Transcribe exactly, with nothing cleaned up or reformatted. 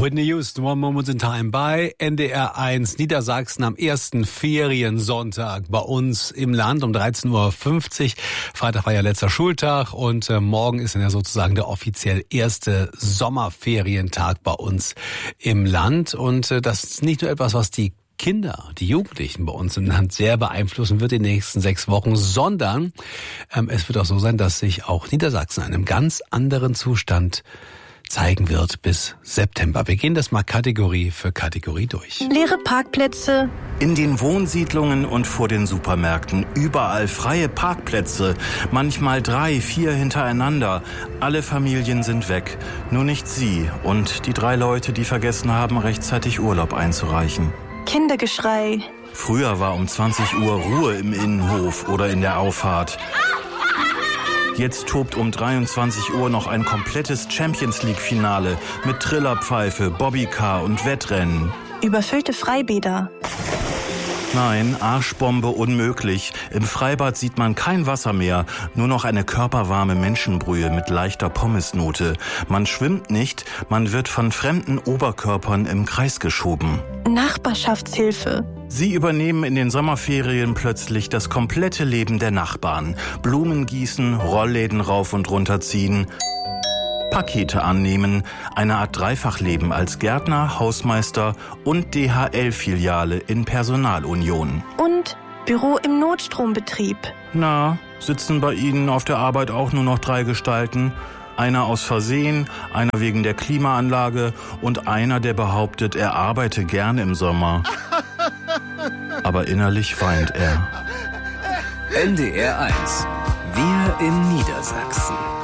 Whitney Houston, One Moment in Time bei N D R eins Niedersachsen am ersten Feriensonntag bei uns im Land um dreizehn Uhr fünfzig. Freitag war ja letzter Schultag und äh, morgen ist dann ja sozusagen der offiziell erste Sommerferientag bei uns im Land. Und äh, das ist nicht nur etwas, was die Kinder, die Jugendlichen bei uns im Land sehr beeinflussen wird in den nächsten sechs Wochen, sondern ähm, es wird auch so sein, dass sich auch Niedersachsen in einem ganz anderen Zustand zeigen wird bis September. Wir gehen das mal Kategorie für Kategorie durch. Leere Parkplätze. In den Wohnsiedlungen und vor den Supermärkten überall freie Parkplätze, manchmal drei, vier hintereinander. Alle Familien sind weg, nur nicht sie und die drei Leute, die vergessen haben, rechtzeitig Urlaub einzureichen. Kindergeschrei. Früher war um zwanzig Uhr Ruhe im Innenhof oder in der Auffahrt. Jetzt tobt um dreiundzwanzig Uhr noch ein komplettes Champions-League-Finale mit Trillerpfeife, Bobbycar und Wettrennen. Überfüllte Freibäder. Nein, Arschbombe unmöglich. Im Freibad sieht man kein Wasser mehr, nur noch eine körperwarme Menschenbrühe mit leichter Pommesnote. Man schwimmt nicht, man wird von fremden Oberkörpern im Kreis geschoben. Nachbarschaftshilfe. Sie übernehmen in den Sommerferien plötzlich das komplette Leben der Nachbarn. Blumen gießen, Rollläden rauf und runter ziehen, Pakete annehmen, eine Art Dreifachleben als Gärtner, Hausmeister und D H L-Filiale in Personalunion. Und Büro im Notstrombetrieb. Na, sitzen bei Ihnen auf der Arbeit auch nur noch drei Gestalten? Einer aus Versehen, einer wegen der Klimaanlage und einer, der behauptet, er arbeite gern im Sommer. Aber innerlich weint er. N D R eins. Wir in Niedersachsen.